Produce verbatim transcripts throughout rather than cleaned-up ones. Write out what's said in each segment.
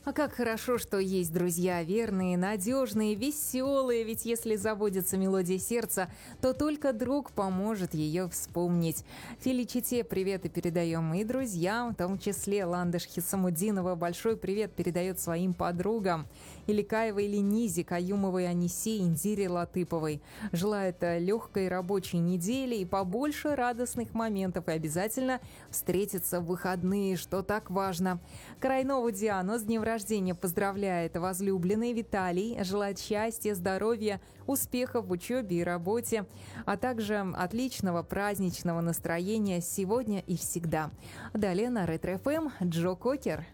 А как хорошо, что есть друзья верные, надежные, веселые, ведь если заводится мелодия сердца, то только друг поможет ее вспомнить. Феличите привет и передаем и друзьям, в том числе Ландыш Хисамудинова большой привет передает своим подругам. Иликаевой Ленизе, Каюмовой Анисе, Индире Латыповой. Желает легкой рабочей недели и побольше радостных моментов. И обязательно встретиться в выходные, что так важно. Крайнову Диану с днем рождения поздравляет возлюбленный Виталий. Желает счастья, здоровья, успехов в учебе и работе, а также отличного праздничного настроения сегодня и всегда. Далее на Ретро-эф эм Джо Кокер.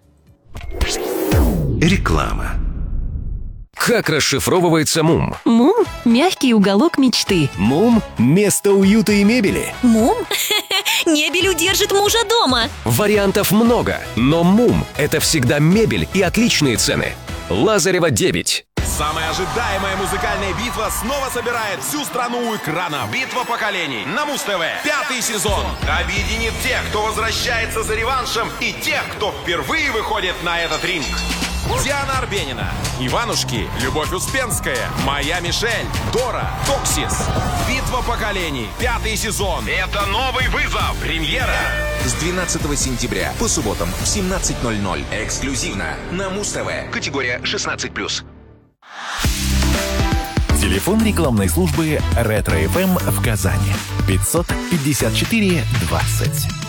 Реклама. Как расшифровывается МУМ? МУМ – мягкий уголок мечты. МУМ – место уюта и мебели. МУМ? Мебель удержит мужа дома. Вариантов много, но МУМ – это всегда мебель и отличные цены. Лазарева, девять. Самая ожидаемая музыкальная битва снова собирает всю страну у экрана. Битва поколений на Муз-ТВ. Пятый сезон объединит тех, кто возвращается за реваншем, и тех, кто впервые выходит на этот ринг. Диана Арбенина, Иванушки, Любовь Успенская, Моя Мишель, Дора, Токсис. Битва поколений. Пятый сезон. Это новый вызов. Премьера. С двенадцатого сентября по субботам в семнадцать ноль ноль. Эксклюзивно на Муз-ТВ. Категория шестнадцать плюс. Телефон рекламной службы Ретро-эф эм в Казани. пятьсот пятьдесят четыре двадцать.